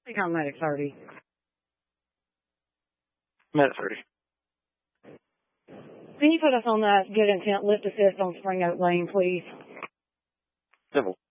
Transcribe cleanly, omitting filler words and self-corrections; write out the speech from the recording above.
think I'm Medic 30. Medic 30. Can you put us on that good intent lift assist on Spring Oak Lane, please? Simple.